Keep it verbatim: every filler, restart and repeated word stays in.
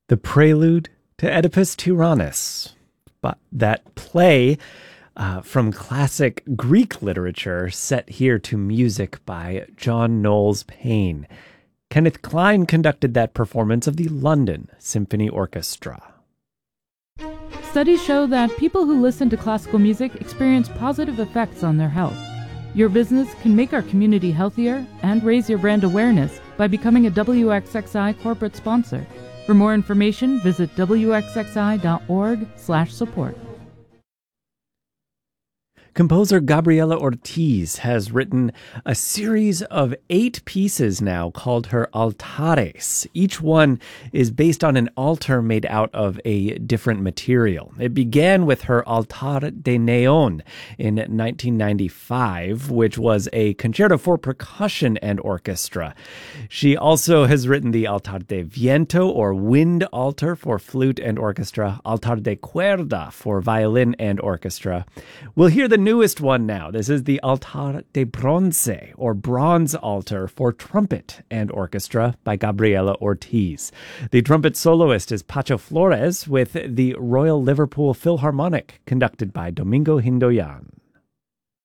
The Prelude to Oedipus Tyrannus. But that play uh, from classic Greek literature set here to music by John Knowles Paine. Kenneth Klein conducted that performance of the London Symphony Orchestra. Studies show that people who listen to classical music experience positive effects on their health. Your business can make our community healthier and raise your brand awareness by becoming a W X X I corporate sponsor. For more information, visit W X X I dot org slash support. Composer Gabriela Ortiz has written a series of eight pieces now called her Altares. Each one is based on an altar made out of a different material. It began with her Altar de Neon in nineteen ninety-five, which was a concerto for percussion and orchestra. She also has written the Altar de Viento, or wind altar, for flute and orchestra, Altar de Cuerda for violin and orchestra. We'll hear the newest one now. This is the Altar de Bronce, or bronze altar, for trumpet and orchestra by Gabriela Ortiz. The trumpet soloist is Pacho Flores with the Royal Liverpool Philharmonic, conducted by Domingo Hindoyan.